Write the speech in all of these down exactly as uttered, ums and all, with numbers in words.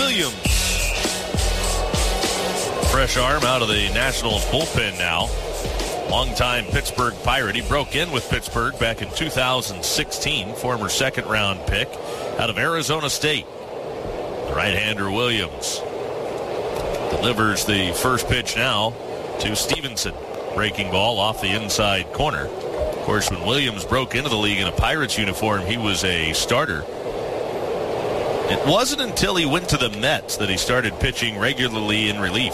Williams. Fresh arm out of the Nationals bullpen now. Longtime Pittsburgh Pirate. He broke in with Pittsburgh back in two thousand sixteen. Former second-round pick out of Arizona State. The right-hander Williams delivers the first pitch now to Stevenson. Breaking ball off the inside corner. Of course, when Williams broke into the league in a Pirates uniform, he was a starter. It wasn't until he went to the Mets that he started pitching regularly in relief.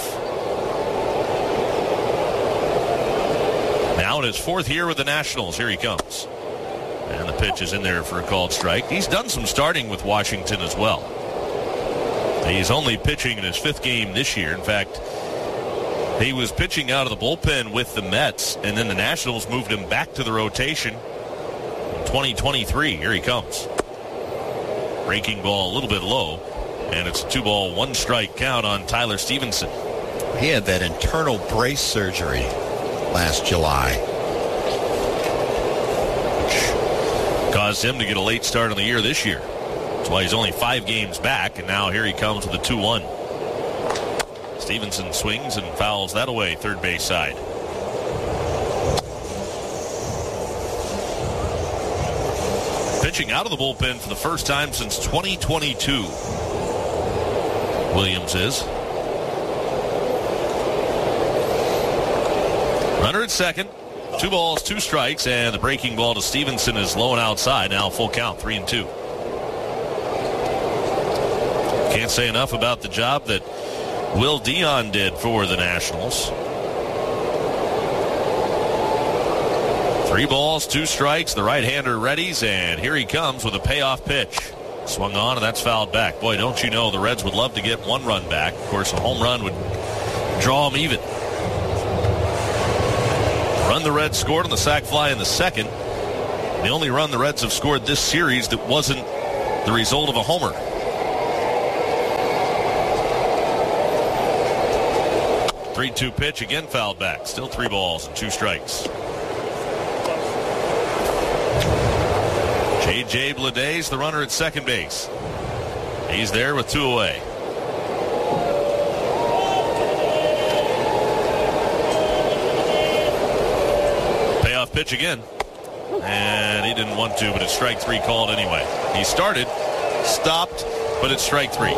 Now in his fourth year with the Nationals, here he comes. And the pitch is in there for a called strike. He's done some starting with Washington as well. He's only pitching in his fifth game this year. In fact, he was pitching out of the bullpen with the Mets, and then the Nationals moved him back to the rotation in twenty twenty-three. Here he comes. Breaking ball a little bit low, and it's a two ball, one strike count on Tyler Stevenson. He had that internal brace surgery last July, which caused him to get a late start on the year this year. That's why he's only five games back, and now here he comes with a two one. Stevenson swings and fouls that away, third base side. Pitching out of the bullpen for the first time since twenty twenty-two. Williams is. Runner at second. Two balls, two strikes, and the breaking ball to Stevenson is low and outside. Now full count, three and two. Can't say enough about the job that Will Dion did for the Nationals. Three balls, two strikes. The right-hander readies, and here he comes with a payoff pitch. Swung on, and that's fouled back. Boy, don't you know the Reds would love to get one run back. Of course, a home run would draw them even. The run the Reds scored on the sac fly in the second. The only run the Reds have scored this series that wasn't the result of a homer. three two pitch, again fouled back. Still three balls and two strikes. J J Bleda's the runner at second base. He's there with two away. Payoff pitch again. And he didn't want to, but it's strike three called anyway. He started, stopped, but it's strike three.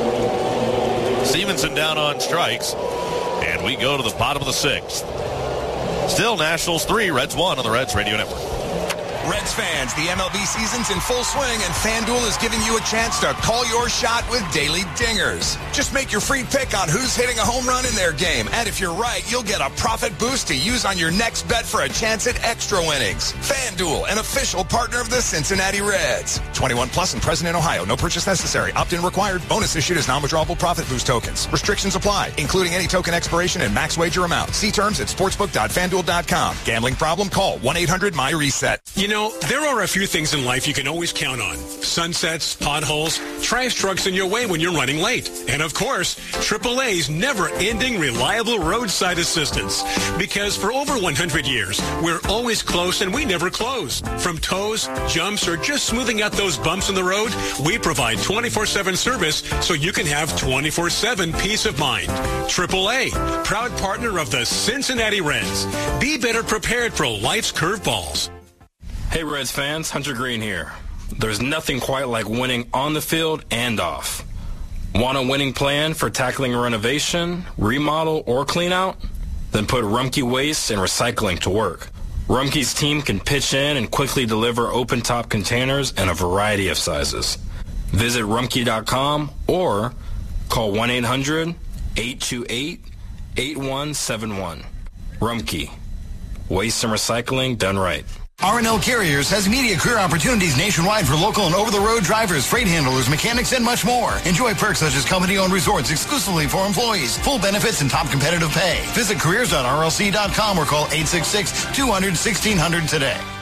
Stevenson down on strikes. And we go to the bottom of the sixth. Still Nationals three, Reds one on the Reds Radio Network. Reds fans, the M L B season's in full swing, and FanDuel is giving you a chance to call your shot with daily dingers. Just make your free pick on who's hitting a home run in their game, and if you're right, you'll get a profit boost to use on your next bet for a chance at extra winnings. FanDuel, an official partner of the Cincinnati Reds. twenty-one plus and present in Ohio. No purchase necessary. Opt-in required. Bonus issued as non-withdrawable profit boost tokens. Restrictions apply, including any token expiration and max wager amount. See terms at sportsbook dot fan duel dot com. Gambling problem? Call one eight hundred my reset. You know, there are a few things in life you can always count on. Sunsets, potholes, trash trucks in your way when you're running late. And of course, triple A's never-ending reliable roadside assistance. Because for over one hundred years, we're always close and we never close. From tows, jumps, or just smoothing out those bumps in the road, we provide twenty-four seven service so you can have twenty-four seven peace of mind. triple A, proud partner of the Cincinnati Reds. Be better prepared for life's curveballs. Hey Reds fans, Hunter Green here. There's nothing quite like winning on the field and off. Want a winning plan for tackling a renovation, remodel, or clean out? Then put Rumpke Waste and Recycling to work. Rumpke's team can pitch in and quickly deliver open-top containers in a variety of sizes. Visit rumpke dot com or call one eight hundred eight two eight eight one seven one. Rumpke. Waste and recycling done right. R and L Carriers has immediate career opportunities nationwide for local and over-the-road drivers, freight handlers, mechanics, and much more. Enjoy perks such as company-owned resorts exclusively for employees, full benefits, and top competitive pay. Visit careers dot r l c dot com or call eight six six two hundred sixteen hundred today.